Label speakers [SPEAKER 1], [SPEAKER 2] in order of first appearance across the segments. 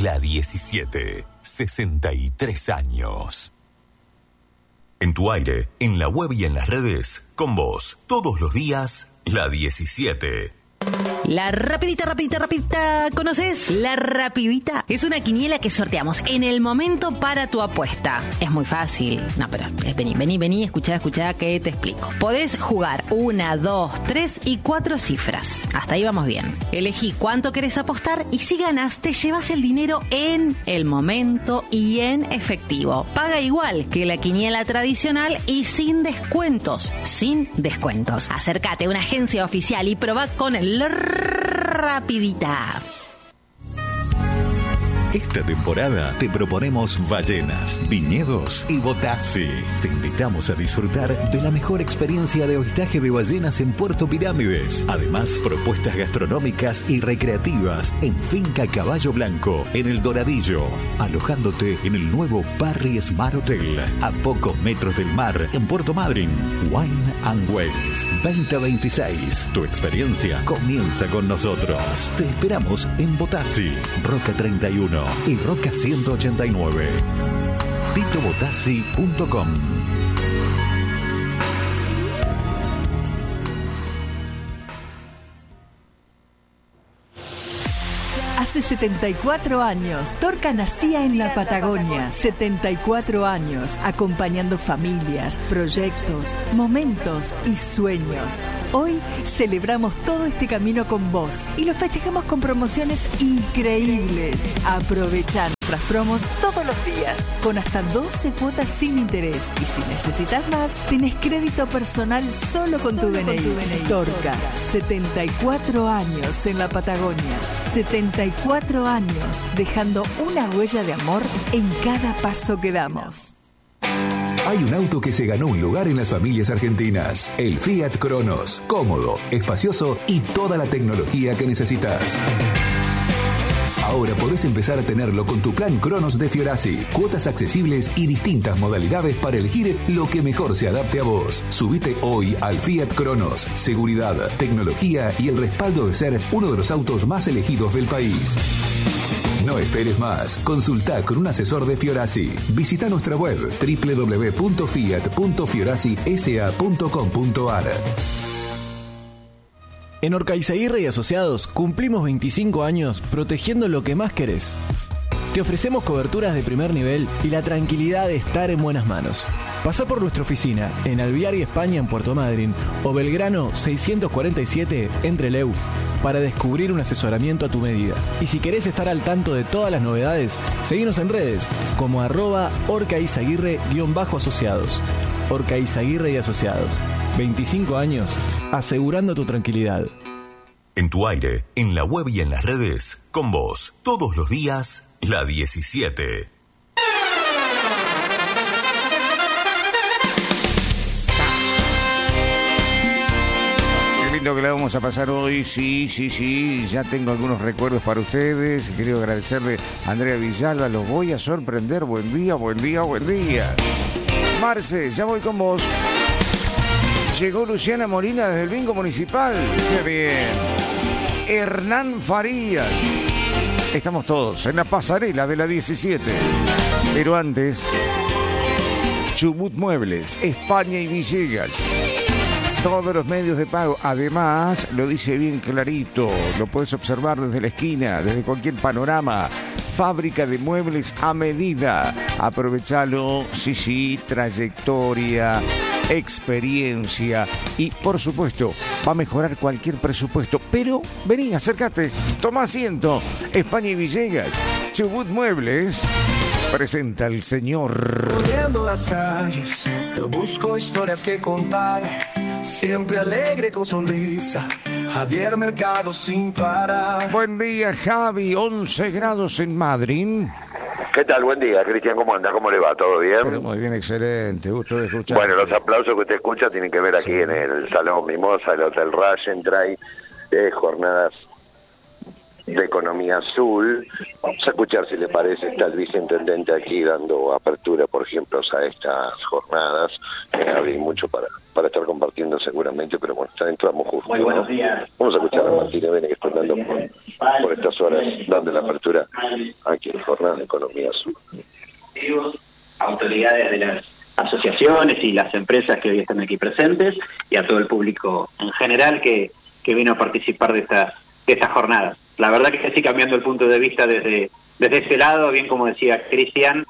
[SPEAKER 1] La 17, 63 años. En tu aire, en la web y en las redes, con vos, todos los días, La 17.
[SPEAKER 2] La rapidita, ¿conoces? La rapidita es una quiniela que sorteamos en el momento para tu apuesta. Es muy fácil. No, pero vení, escuchá, que te explico. Podés jugar 1, 2, 3 y 4 cifras. Hasta ahí vamos bien. Elegí cuánto querés apostar y si ganás te llevas el dinero en el momento y en efectivo. Paga igual que la quiniela tradicional y sin descuentos. Acércate a una agencia oficial y probá con el rapidita.
[SPEAKER 3] Esta temporada te proponemos ballenas, viñedos y Botassi. Te invitamos a disfrutar de la mejor experiencia de avistaje de ballenas en Puerto Pirámides. Además, propuestas gastronómicas y recreativas en Finca Caballo Blanco, en El Doradillo. Alojándote en el nuevo Parry Smart Hotel, a pocos metros del mar, en Puerto Madryn. Wine and Wales 2026. Tu experiencia comienza con nosotros. Te esperamos en Botassi, Roca 31 y Roca 189. titobotassi.com.
[SPEAKER 4] Hace 74 años, Torca nacía en la Patagonia. 74 años, acompañando familias, proyectos, momentos y sueños. Hoy celebramos todo este camino con vos y lo festejamos con promociones increíbles. Aprovechá nuestras promos todos los días, con hasta 12 cuotas sin interés. Y si necesitas más, tenés crédito personal solo con tu DNI. Torca, 74 años en la Patagonia. 74 años, dejando una huella de amor en cada paso que damos.
[SPEAKER 5] Hay un auto que se ganó un lugar en las familias argentinas. El Fiat Cronos. Cómodo, espacioso y toda la tecnología que necesitas. Ahora podés empezar a tenerlo con tu plan Cronos de Fiorasi. Cuotas accesibles y distintas modalidades para elegir lo que mejor se adapte a vos. Subite hoy al Fiat Cronos. Seguridad, tecnología y el respaldo de ser uno de los autos más elegidos del país. No esperes más. Consultá con un asesor de Fiorasi. Visita nuestra web www.fiat.fiorasisa.com.ar.
[SPEAKER 6] En Orcaizaguirre y Asociados cumplimos 25 años protegiendo lo que más querés. Te ofrecemos coberturas de primer nivel y la tranquilidad de estar en buenas manos. Pasá por nuestra oficina en Alvear y España en Puerto Madryn o Belgrano 647 en Trelew para descubrir un asesoramiento a tu medida. Y si querés estar al tanto de todas las novedades, seguinos en redes como @Orcaizaguirre_asociados. Orcaizaguirre y Asociados. 25 años asegurando tu tranquilidad.
[SPEAKER 1] En tu aire, en la web y en las redes, con vos, todos los días, La 17.
[SPEAKER 7] Qué lindo que la vamos a pasar hoy, sí, ya tengo algunos recuerdos para ustedes. Quiero agradecerle a Andrea Villalba, los voy a sorprender. Buen día. Marce, ya voy con vos. Llegó Luciana Molina desde el bingo municipal. ¡Qué bien! Hernán Farías. Estamos todos en la pasarela de la 17. Pero antes, Chubut Muebles, España y Villegas. Todos los medios de pago. Además, lo dice bien clarito. Lo puedes observar desde la esquina, desde cualquier panorama. Fábrica de muebles a medida. Aprovechalo. Sí, trayectoria, experiencia y, por supuesto, va a mejorar cualquier presupuesto. Pero vení, acércate, toma asiento. España y Villegas, Chubut Muebles presenta al señor.
[SPEAKER 8] Corriendo las calles, yo busco historias que contar. Siempre alegre con sonrisa, Javier Mercado sin parar.
[SPEAKER 7] Buen día, Javi. 11 grados en Madrid.
[SPEAKER 9] ¿Qué tal? Buen día, Cristian. ¿Cómo anda? ¿Cómo le va? ¿Todo bien?
[SPEAKER 7] Pero muy bien, excelente. Gusto de escuchar.
[SPEAKER 9] Bueno, los aplausos que usted escucha tienen que ver aquí en el Salón Mimosa, el Hotel Rajentray, jornadas de Economía Azul. Vamos a escuchar, si le parece, está el viceintendente aquí dando apertura, por ejemplo, a estas jornadas. Hay mucho para estar compartiendo seguramente, pero bueno, entramos justo.
[SPEAKER 10] Muy buenos días.
[SPEAKER 9] Vamos a escuchar a Martín Evene, que está andando por estas horas dando la apertura aquí en Jornadas de Economía Azul.
[SPEAKER 10] Autoridades de las asociaciones y las empresas que hoy están aquí presentes, y a todo el público en general que vino a participar de esta jornada. La verdad que sí, cambiando el punto de vista desde ese lado, bien como decía Cristian,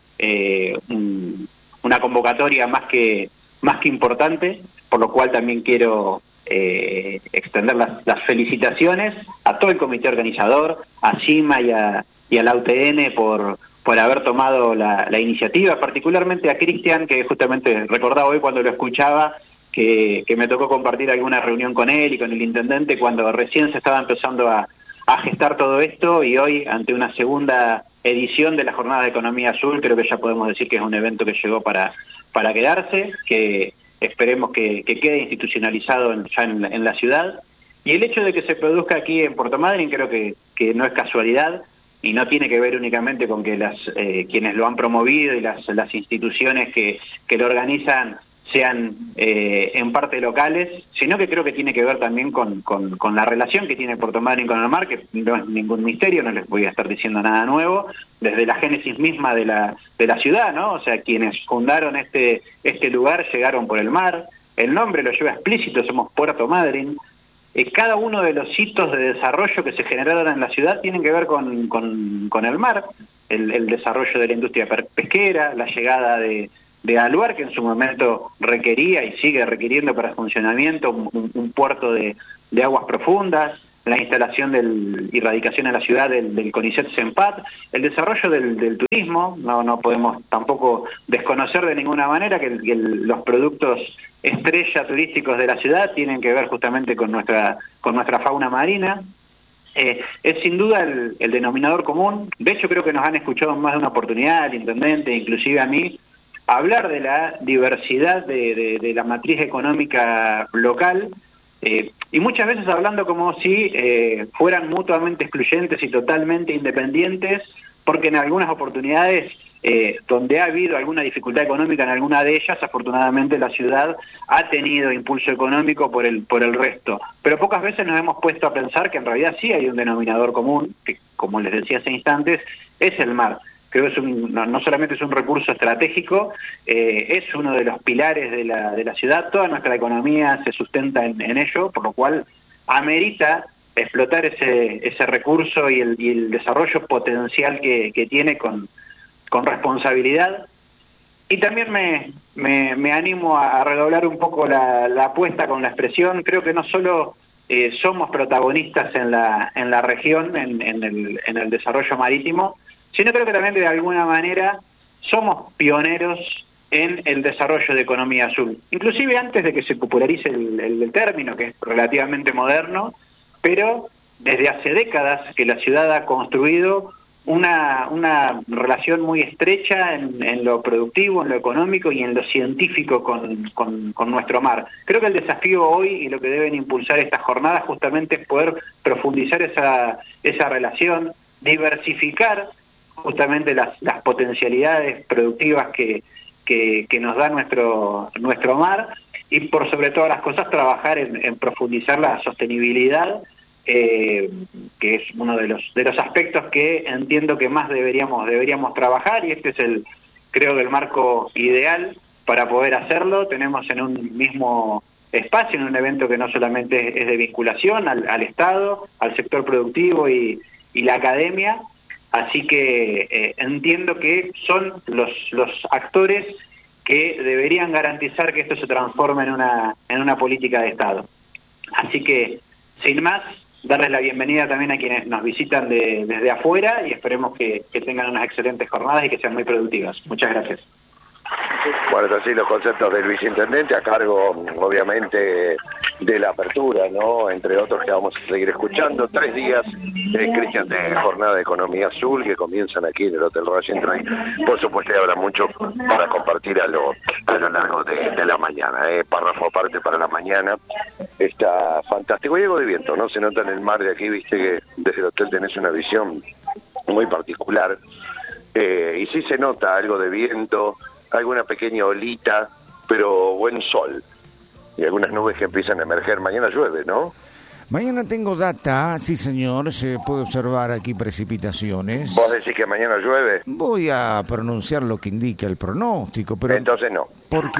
[SPEAKER 10] una convocatoria más que importante, por lo cual también quiero extender las felicitaciones a todo el comité organizador, a CIMA y a la UTN por haber tomado la iniciativa, particularmente a Cristian, que justamente recordaba hoy cuando lo escuchaba, que me tocó compartir alguna reunión con él y con el intendente cuando recién se estaba empezando a gestar todo esto, y hoy, ante una segunda edición de la Jornada de Economía Azul, creo que ya podemos decir que es un evento que llegó para quedarse, que esperemos que quede institucionalizado ya en la ciudad. Y el hecho de que se produzca aquí en Puerto Madryn creo que no es casualidad, y no tiene que ver únicamente con que quienes lo han promovido y las instituciones que lo organizan sean en parte locales, sino que creo que tiene que ver también con la relación que tiene Puerto Madryn con el mar, que no es ningún misterio, no les voy a estar diciendo nada nuevo, desde la génesis misma de la ciudad, ¿no? O sea, quienes fundaron este lugar llegaron por el mar, el nombre lo lleva explícito, somos Puerto Madryn. Cada uno de los hitos de desarrollo que se generaron en la ciudad tienen que ver con el mar, el desarrollo de la industria pesquera, la llegada de Aluar, que en su momento requería y sigue requiriendo para funcionamiento un puerto de aguas profundas, la instalación y radicación en la ciudad del CONICET CEMPAT, el desarrollo del turismo. No podemos tampoco desconocer de ninguna manera que los productos estrella turísticos de la ciudad tienen que ver justamente con nuestra fauna marina. Es sin duda el denominador común. De hecho, creo que nos han escuchado en más de una oportunidad, el intendente, inclusive a mí, hablar de la diversidad de la matriz económica local, y muchas veces hablando como si fueran mutuamente excluyentes y totalmente independientes, porque en algunas oportunidades donde ha habido alguna dificultad económica en alguna de ellas, afortunadamente la ciudad ha tenido impulso económico por el resto. Pero pocas veces nos hemos puesto a pensar que en realidad sí hay un denominador común, que como les decía hace instantes, es el mar. Creo que no solamente es un recurso estratégico, es uno de los pilares de la ciudad. Toda nuestra economía se sustenta en ello, por lo cual amerita explotar ese recurso y el desarrollo potencial que tiene con responsabilidad. Y también me animo a redoblar un poco la apuesta con la expresión. Creo que no solo somos protagonistas en la región, en el desarrollo marítimo, sino creo que también de alguna manera somos pioneros en el desarrollo de economía azul. Inclusive antes de que se popularice el término, que es relativamente moderno, pero desde hace décadas que la ciudad ha construido una relación muy estrecha en lo productivo, en lo económico y en lo científico con nuestro mar. Creo que el desafío hoy y lo que deben impulsar estas jornadas justamente es poder profundizar esa relación, diversificar justamente las potencialidades productivas que nos da nuestro mar, y por sobre todas las cosas trabajar en profundizar la sostenibilidad, que es uno de los aspectos que entiendo que más deberíamos trabajar, y este es creo que el marco ideal para poder hacerlo. Tenemos en un mismo espacio, en un evento que no solamente es de vinculación al Estado, al sector productivo y la academia. Así que entiendo que son los actores que deberían garantizar que esto se transforme en una política de Estado. Así que, sin más, darles la bienvenida también a quienes nos visitan desde afuera, y esperemos que tengan unas excelentes jornadas y que sean muy productivas. Muchas gracias.
[SPEAKER 9] Bueno, es así los conceptos del viceintendente a cargo, obviamente, de la apertura, ¿no? Entre otros que vamos a seguir escuchando. 3 días, Cristian, de jornada de economía azul que comienzan aquí en el Hotel Racing. Por supuesto, habrá mucho para compartir a lo largo de la mañana. Párrafo aparte para la mañana. Está fantástico. Y algo de viento, ¿no? Se nota en el mar de aquí, viste que desde el hotel tenés una visión muy particular. Y sí se nota algo de viento, alguna pequeña olita, pero buen sol. Y algunas nubes que empiezan a emerger. Mañana llueve, ¿no?
[SPEAKER 7] Mañana tengo data, sí señor, se puede observar aquí precipitaciones.
[SPEAKER 9] ¿Vos decís que mañana llueve?
[SPEAKER 7] Voy a pronunciar lo que indica el pronóstico, pero...
[SPEAKER 9] Entonces no.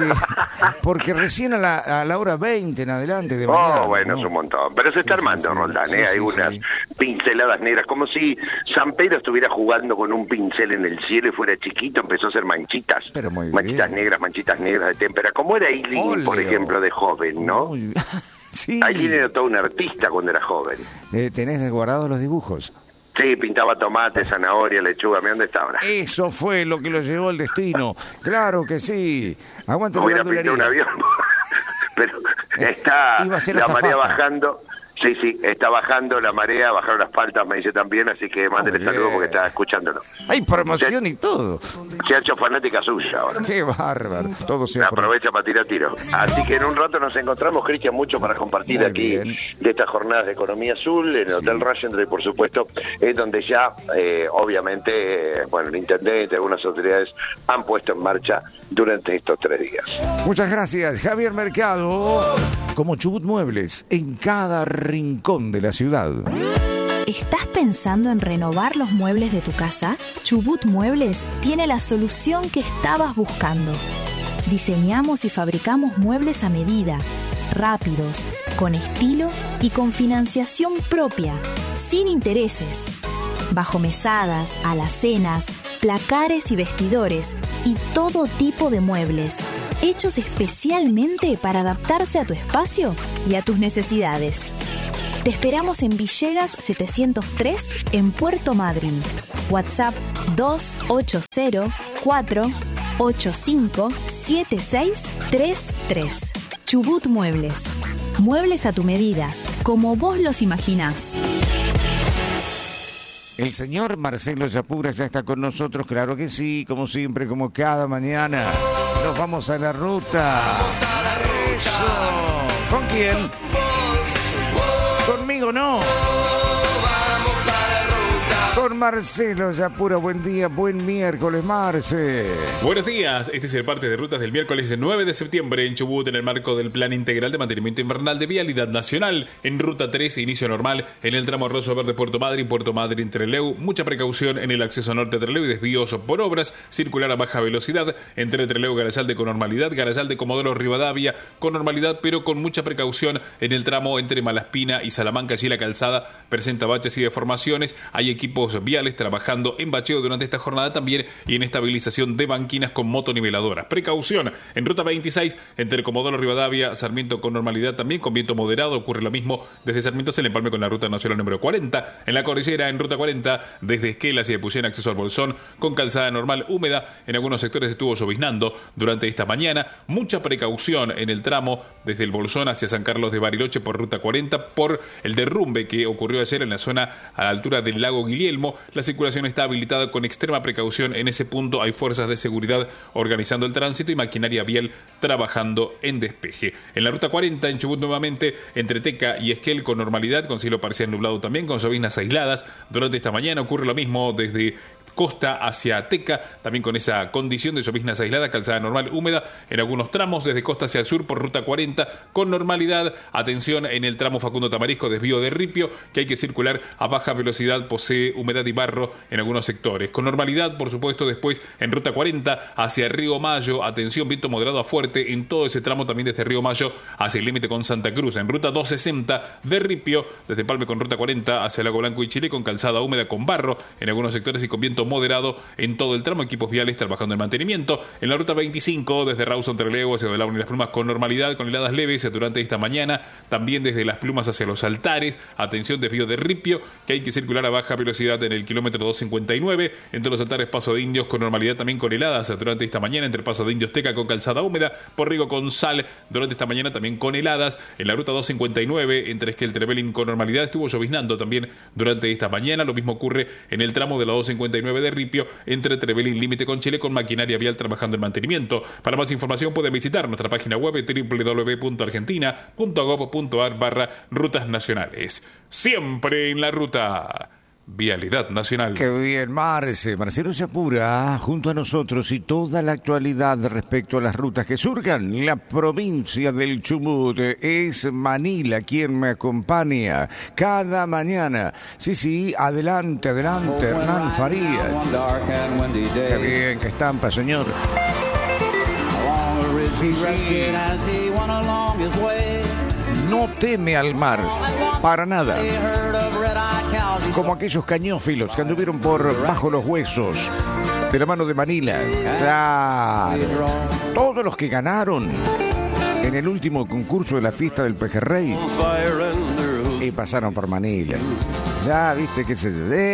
[SPEAKER 7] Porque recién a la hora 20 en adelante de mañana.
[SPEAKER 9] Oh, bueno, ¿no? Es un montón. Pero se está armando, Roldán, hay unas pinceladas negras, como si San Pedro estuviera jugando con un pincel en el cielo y fuera chiquito, empezó a hacer manchitas.
[SPEAKER 7] Pero muy bien.
[SPEAKER 9] Manchitas negras de témpera. Como era Aileen, por ejemplo, de joven, ¿no?
[SPEAKER 7] Muy bien. Sí.
[SPEAKER 9] Aileen era todo un artista cuando era joven.
[SPEAKER 7] ¿Tenés guardados los dibujos?
[SPEAKER 9] Sí, pintaba tomate, zanahoria, lechuga. ¿Mira dónde está ahora?
[SPEAKER 7] Eso fue lo que lo llevó al destino. Claro que sí. Aguanta la
[SPEAKER 9] verdulería. Hubiera pintado un avión. Pero está la marea bajando. Sí, está bajando la marea, bajaron las paltas, me dice también, así que mándele saludos porque está escuchándolo.
[SPEAKER 7] Hay promoción y todo.
[SPEAKER 9] Se ha hecho fanática suya ahora.
[SPEAKER 7] Qué bárbaro. Todo se
[SPEAKER 9] aprovecha para tirar tiro. Así que en un rato nos encontramos, Cristian, mucho para compartir muy aquí bien. De estas jornadas de economía azul en el Hotel Rachendry, por supuesto, es donde ya, obviamente, el intendente, algunas autoridades han puesto en marcha durante estos 3 días.
[SPEAKER 7] Muchas gracias, Javier Mercado. Como Chubut Muebles, en cada rincón de la ciudad.
[SPEAKER 11] ¿Estás pensando en renovar los muebles de tu casa? Chubut Muebles tiene la solución que estabas buscando. Diseñamos y fabricamos muebles a medida, rápidos, con estilo y con financiación propia, sin intereses. Bajo mesadas, alacenas, placares y vestidores y todo tipo de muebles, hechos especialmente para adaptarse a tu espacio y a tus necesidades. Te esperamos en Villegas 703 en Puerto Madryn. WhatsApp 280-485-7633. Chubut Muebles. Muebles a tu medida, como vos los imaginás.
[SPEAKER 7] El señor Marcelo Yapura ya está con nosotros, claro que sí, como siempre, como cada mañana. Nos vamos a la ruta.
[SPEAKER 8] Vamos a la ruta.
[SPEAKER 7] Eso. ¿Con quién? Conmigo no.
[SPEAKER 8] Vamos a la ruta.
[SPEAKER 7] Con Marcelo Yapura, buen día, buen miércoles, Marce.
[SPEAKER 12] Buenos días, este es el parte de rutas del miércoles 9 de septiembre en Chubut en el marco del Plan Integral de Mantenimiento Invernal de Vialidad Nacional. En Ruta 13, inicio normal, en el tramo Arroyo Verde Puerto Madryn, Trelew. Mucha precaución en el acceso norte a Trelew y desvíos por obras. Circular a baja velocidad entre Trelew y Garayalde con normalidad. Garayalde Comodoro Rivadavia con normalidad, pero con mucha precaución en el tramo entre Malaspina y Salamanca. Allí la calzada presenta baches y deformaciones. Hay equipos viales trabajando en bacheo durante esta jornada también y en estabilización de banquinas con motoniveladoras. Precaución en Ruta 26 entre Comodoro Rivadavia, Sarmiento con normalidad también, con viento moderado. Ocurre lo mismo desde Sarmiento se le empalme con la Ruta Nacional número 40. En la cordillera, en Ruta 40, desde Esquel hacia Epuyén, acceso al Bolsón, con calzada normal húmeda. En algunos sectores estuvo lloviznando durante esta mañana. Mucha precaución en el tramo desde el Bolsón hacia San Carlos de Bariloche por Ruta 40 por el derrumbe que ocurrió ayer en la zona a la altura del lago Guillermo. La circulación está habilitada con extrema precaución. En ese punto hay fuerzas de seguridad organizando el tránsito y maquinaria vial trabajando en despeje. En la Ruta 40, en Chubut nuevamente, entre Teca y Esquel con normalidad, con cielo parcial nublado también, con lloviznas aisladas. Durante esta mañana ocurre lo mismo desde costa hacia Teca, también con esa condición de lloviznas aisladas, calzada normal húmeda en algunos tramos, desde costa hacia el sur por Ruta 40 con normalidad. Atención en el tramo Facundo Tamarisco, desvío de Ripio, que hay que circular a baja velocidad, posee humedad y barro en algunos sectores. Con normalidad, por supuesto, después en Ruta 40 hacia Río Mayo, atención, viento moderado a fuerte en todo ese tramo también desde Río Mayo hacia el límite con Santa Cruz. En Ruta 260 de Ripio, desde Palme con Ruta 40 hacia Lago Blanco y Chile, con calzada húmeda con barro en algunos sectores y con viento viento moderado en todo el tramo, equipos viales trabajando en mantenimiento. En la ruta 25, desde Rawson, Trelew hacia Belauno y Las Plumas con normalidad, con heladas leves durante esta mañana. También desde Las Plumas hacia Los Altares, atención, desvío de Ripio, que hay que circular a baja velocidad en el kilómetro 259. Entre Los Altares, Paso de Indios con normalidad, también con heladas durante esta mañana. Entre Paso de Indios, Teca con calzada húmeda. Por Rigo con Sal durante esta mañana también con heladas. En la ruta 259, entre Esquel Trevelin con normalidad, estuvo lloviznando también durante esta mañana. Lo mismo ocurre en el tramo de la 259 de Ripio, entre Trevelin límite con Chile, con maquinaria vial trabajando en mantenimiento. Para más información pueden visitar nuestra página web www.argentina.gov.ar/rutas nacionales. Siempre en la ruta. Vialidad Nacional.
[SPEAKER 7] Qué bien, Marcelo se apura junto a nosotros y toda la actualidad respecto a las rutas que surcan. La provincia del Chubut es Manila quien me acompaña cada mañana. Sí, adelante, Hernán Farías. Qué bien, qué estampa, señor. Sí. No teme al mar, para nada. Como aquellos cañófilos que anduvieron por bajo los huesos de la mano de Manila. Claro. Todos los que ganaron en el último concurso de la fiesta del Pejerrey y pasaron por Manila. Ya viste que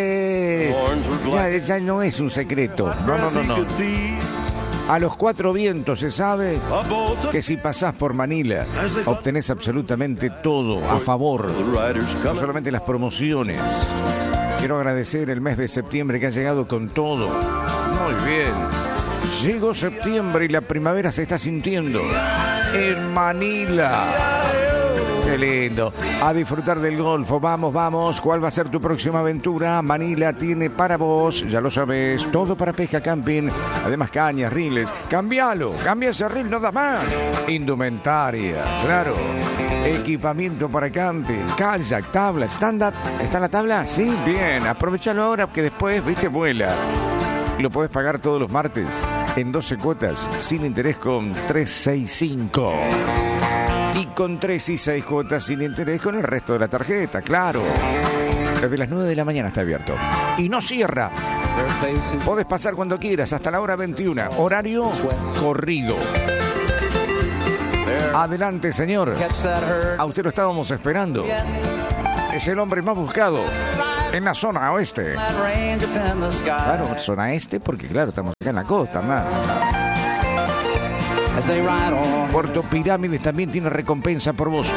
[SPEAKER 7] ya no es un secreto. No. A los cuatro vientos se sabe que si pasás por Manila obtenés absolutamente todo a favor, no solamente las promociones. Quiero agradecer el mes de septiembre que ha llegado con todo. Muy bien. Llegó septiembre y la primavera se está sintiendo en Manila. Qué lindo. A disfrutar del Golfo. Vamos. ¿Cuál va a ser tu próxima aventura? Manila tiene para vos, ya lo sabes, todo para pesca, camping, además cañas, riles. Cambia ese reel, no da más. Indumentaria, claro. Equipamiento para camping, kayak, tabla, stand-up. ¿Está la tabla? Sí, bien. Aprovechalo ahora que después, vuela. Lo podés pagar todos los martes en 12 cuotas, sin interés con 365. Y con 3 y 6 cuotas sin interés con el resto de la tarjeta, claro. Desde las 9 de la mañana está abierto. Y no cierra. Podés pasar cuando quieras, hasta la hora 21. Horario corrido. Adelante, señor. A usted lo estábamos esperando. Es el hombre más buscado en la zona oeste. Claro, zona este porque, claro, estamos acá en la costa, ¿no? Puerto Pirámides también tiene recompensa por vos.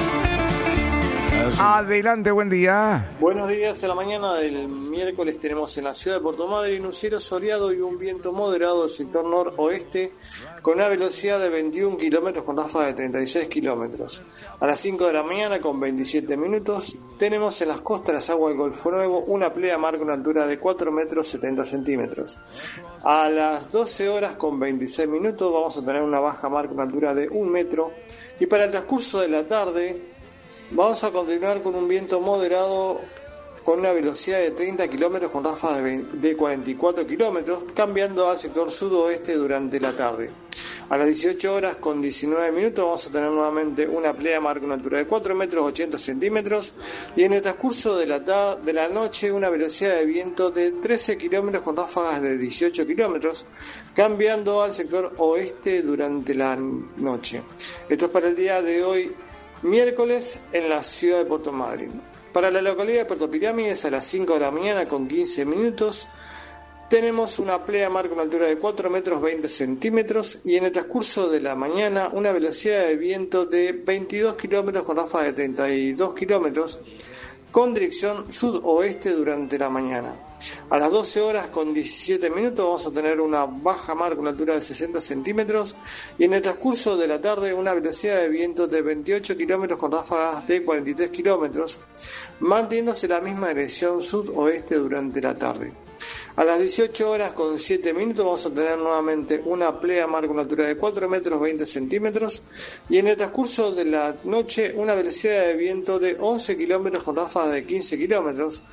[SPEAKER 7] Adelante, buen día.
[SPEAKER 13] Buenos días. A la mañana del miércoles tenemos en la ciudad de Puerto Madryn un cielo soleado y un viento moderado del sector noroeste con una velocidad de 21 kilómetros con ráfaga de 36 kilómetros. A las 5 de la mañana con 27 minutos tenemos en las costas de las aguas del Golfo Nuevo una playa marca una altura de 4 metros 70 centímetros. A las 12 horas con 26 minutos vamos a tener una baja marca una altura de 1 metro y para el transcurso de la tarde vamos a continuar con un viento moderado con una velocidad de 30 kilómetros con ráfagas de 44 kilómetros, cambiando al sector sudoeste durante la tarde. A las 18 horas con 19 minutos vamos a tener nuevamente una playa marca una altura de 4 metros 80 centímetros y en el transcurso de la noche una velocidad de viento de 13 kilómetros con ráfagas de 18 kilómetros, cambiando al sector oeste durante la noche. Esto es para el día de hoy, miércoles, en la ciudad de Puerto Madryn. Para la localidad de Puerto Pirámides, a las 5 de la mañana con 15 minutos, tenemos una playa marca una altura de 4 metros 20 centímetros y en el transcurso de la mañana una velocidad de viento de 22 kilómetros con ráfaga de 32 kilómetros con dirección sudoeste durante la mañana. A las 12 horas con 17 minutos vamos a tener una baja marca, una altura de 60 centímetros y en el transcurso de la tarde una velocidad de viento de 28 kilómetros con ráfagas de 43 kilómetros, manteniéndose la misma dirección sudoeste durante la tarde. A las 18 horas con 7 minutos vamos a tener nuevamente una playa marca una altura de 4 metros 20 centímetros y en el transcurso de la noche una velocidad de viento de 11 kilómetros con ráfagas de 15 kilómetros,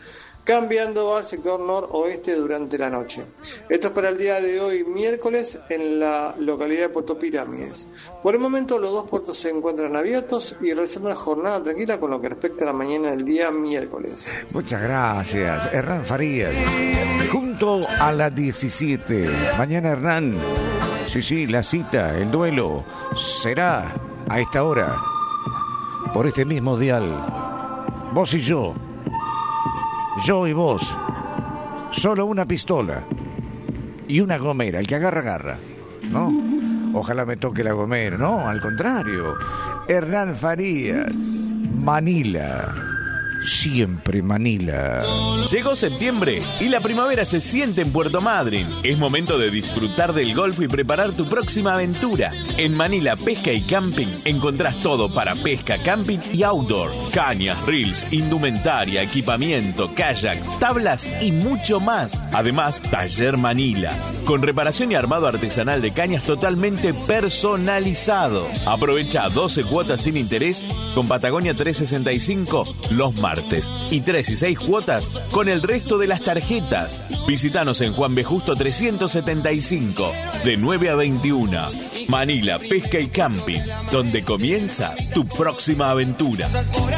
[SPEAKER 13] cambiando al sector noroeste durante la noche. Esto es para el día de hoy, miércoles, en la localidad de Puerto Pirámides. Por el momento, los dos puertos se encuentran abiertos y realizando una jornada tranquila con lo que respecta a la mañana del día miércoles.
[SPEAKER 7] Muchas gracias, Hernán Farías. Junto a las 17. Mañana, Hernán. Sí, la cita, el duelo, será a esta hora, por este mismo dial. Vos y yo y vos. Solo una pistola y una gomera. El que agarra, ¿no? Ojalá me toque la gomera. No, al contrario. Hernán Farías, Manila. Siempre Manila.
[SPEAKER 14] Llegó septiembre y la primavera se siente en Puerto Madryn. Es momento de disfrutar del golf y preparar tu próxima aventura. En Manila Pesca y Camping encontrás todo para pesca, camping y outdoor. Cañas, reels, indumentaria, equipamiento, kayaks, tablas y mucho más. Además, Taller Manila, con reparación y armado artesanal de cañas totalmente personalizado. Aprovecha 12 cuotas sin interés con Patagonia 365 los martes y 3 y 6 cuotas con el resto de las tarjetas. Visítanos en Juan B. Justo 375 de 9 a 21. Manila Pesca y Camping, donde comienza tu próxima aventura.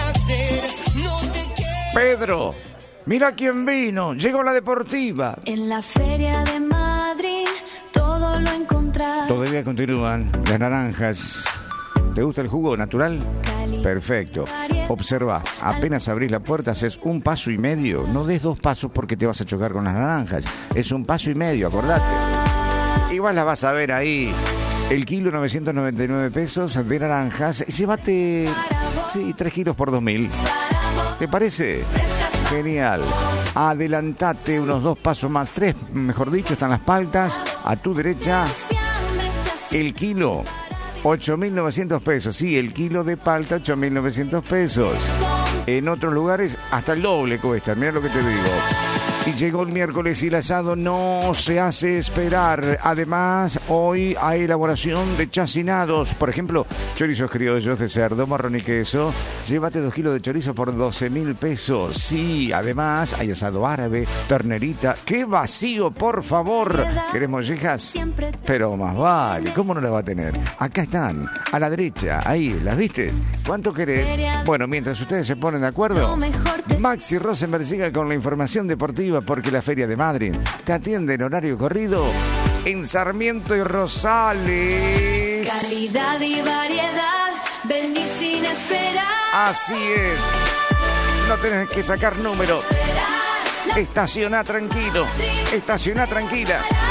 [SPEAKER 7] Pedro, mira quién vino. Llegó la deportiva.
[SPEAKER 15] En la feria de Madrid todo lo encontrás.
[SPEAKER 7] Todavía continúan las naranjas. ¿Te gusta el jugo natural? Perfecto. Observa, apenas abrís la puerta, haces un paso y medio. No des 2 pasos porque te vas a chocar con las naranjas. Es un paso y medio, acordate. Igual la vas a ver ahí. El kilo 999 pesos de naranjas. Llévate 3 kilos por 2.000. ¿Te parece? Genial. Adelantate unos 2 pasos más. 3, mejor dicho, están las paltas. A tu derecha, el kilo 8.900 pesos. Sí, el kilo de palta, 8.900 pesos. En otros lugares, hasta el doble cuesta. Mira lo que te digo. Y llegó el miércoles y el asado no se hace esperar. Además, hoy hay elaboración de chacinados. Por ejemplo, chorizos criollos de cerdo, marrón y queso. Llévate 2 kilos de chorizo por 12.000 pesos. Sí, además hay asado árabe, ternerita. ¡Qué vacío, por favor! ¿Querés mollejas? Pero más vale, ¿cómo no la va a tener? Acá están, a la derecha, ahí, ¿las viste? ¿Cuánto querés? Bueno, mientras ustedes se ponen de acuerdo, Maxi Rosenberg llega con la información deportiva, porque la Feria de Madryn te atiende en horario corrido en Sarmiento y Rosales.
[SPEAKER 15] Calidad y variedad, vení sin esperar.
[SPEAKER 7] Así es. No tenés que sacar número. Estaciona tranquilo. Estaciona tranquila.